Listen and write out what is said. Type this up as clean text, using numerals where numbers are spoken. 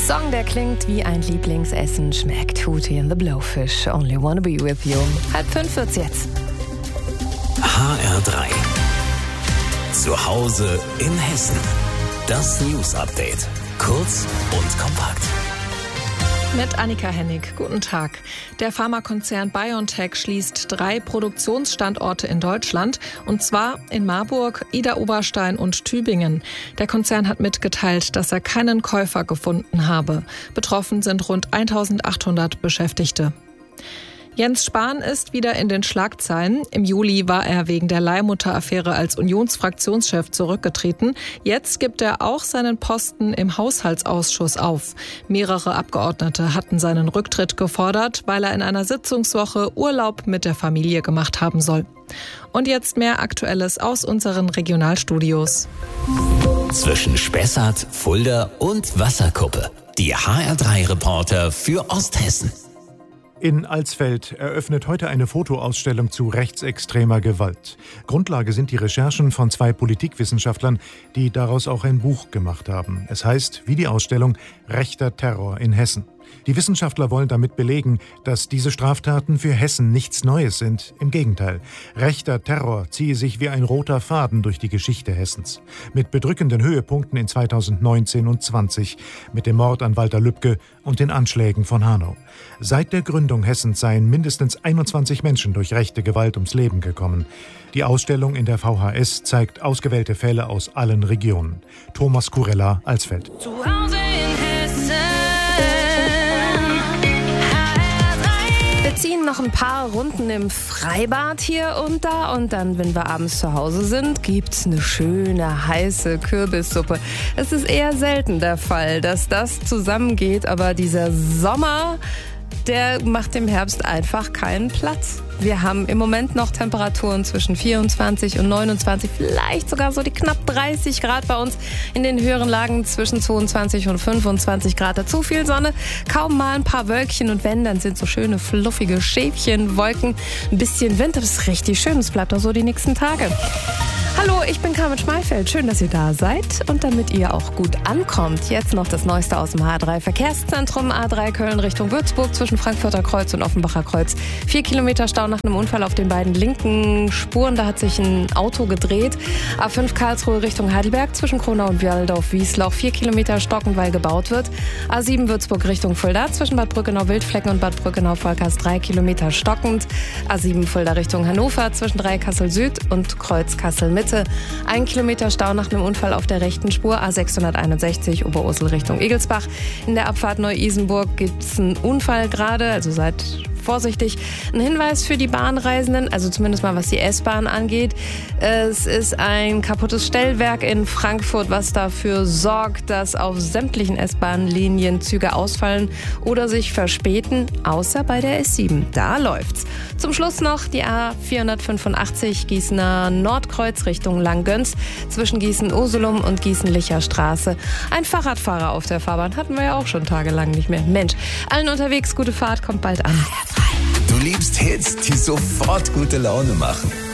Song, der klingt wie ein Lieblingsessen, schmeckt Hootie and the Blowfish. Only wanna be with you. 4:30 wird's jetzt. HR3. Zu Hause in Hessen. Das News-Update. Kurz und kompakt. Mit Annika Hennig. Guten Tag. Der Pharmakonzern BioNTech schließt 3 Produktionsstandorte in Deutschland, und zwar in Marburg, Idar-Oberstein und Tübingen. Der Konzern hat mitgeteilt, dass er keinen Käufer gefunden habe. Betroffen sind rund 1800 Beschäftigte. Jens Spahn ist wieder in den Schlagzeilen. Im Juli war er wegen der Leihmutter-Affäre als Unionsfraktionschef zurückgetreten. Jetzt gibt er auch seinen Posten im Haushaltsausschuss auf. Mehrere Abgeordnete hatten seinen Rücktritt gefordert, weil er in einer Sitzungswoche Urlaub mit der Familie gemacht haben soll. Und jetzt mehr Aktuelles aus unseren Regionalstudios. Zwischen Spessart, Fulda und Wasserkuppe. Die HR3-Reporter für Osthessen. In Alsfeld eröffnet heute eine Fotoausstellung zu rechtsextremer Gewalt. Grundlage sind die Recherchen von 2 Politikwissenschaftlern, die daraus auch ein Buch gemacht haben. Es heißt, wie die Ausstellung, Rechter Terror in Hessen. Die Wissenschaftler wollen damit belegen, dass diese Straftaten für Hessen nichts Neues sind. Im Gegenteil, rechter Terror ziehe sich wie ein roter Faden durch die Geschichte Hessens. Mit bedrückenden Höhepunkten in 2019 und 20, mit dem Mord an Walter Lübcke und den Anschlägen von Hanau. Seit der Gründung Hessens seien mindestens 21 Menschen durch rechte Gewalt ums Leben gekommen. Die Ausstellung in der VHS zeigt ausgewählte Fälle aus allen Regionen. Thomas Kurella, Alsfeld. Zu Hause in Hessen. Wir ziehen noch ein paar Runden im Freibad hier und da, und dann, wenn wir abends zu Hause sind, gibt's eine schöne, heiße Kürbissuppe. Es ist eher selten der Fall, dass das zusammengeht, aber dieser Sommer, der macht im Herbst einfach keinen Platz. Wir haben im Moment noch Temperaturen zwischen 24 und 29, vielleicht sogar so die knapp 30 Grad bei uns. In den höheren Lagen zwischen 22 und 25 Grad. Dazu viel Sonne, kaum mal ein paar Wölkchen, und wenn, dann sind so schöne fluffige Schäfchenwolken. Ein bisschen Wind, das ist richtig schön. Es bleibt auch so die nächsten Tage. Hallo, ich bin Carmen Schmalfeld. Schön, dass ihr da seid. Und damit ihr auch gut ankommt, jetzt noch das Neueste aus dem H3 Verkehrszentrum. A3 Köln Richtung Würzburg zwischen Frankfurter Kreuz und Offenbacher Kreuz. 4 Kilometer Stau nach einem Unfall auf den beiden linken Spuren. Da hat sich ein Auto gedreht. A5 Karlsruhe Richtung Heidelberg zwischen Kronau und Waldorf-Wiesloch. 4 Kilometer stocken, weil gebaut wird. A7 Würzburg Richtung Fulda zwischen Bad Brückenau-Wildflecken und Bad Brückenau-Volkers 3 Kilometer stockend. A7 Fulda Richtung Hannover zwischen Dreieckhassel Süd und Kreuz Kassel-Mitte. 1 Kilometer Stau nach einem Unfall auf der rechten Spur. A661 Oberursel Richtung Egelsbach. In der Abfahrt Neu-Isenburg gibt es einen Unfall gerade, also seid vorsichtig. Ein Hinweis für die Bahnreisenden, also zumindest mal was die S-Bahn angeht. Es ist ein kaputtes Stellwerk in Frankfurt, was dafür sorgt, dass auf sämtlichen S-Bahn-Linien Züge ausfallen oder sich verspäten, außer bei der S7. Da läuft's. Zum Schluss noch die A485 Gießener Nordkreuz Richtung Langgöns zwischen Gießen-Usulum und Gießen-Licher Straße. Ein Fahrradfahrer auf der Fahrbahn hatten wir ja auch schon tagelang nicht mehr. Mensch, allen unterwegs, gute Fahrt, kommt bald an. Du liebst Hits, die sofort gute Laune machen.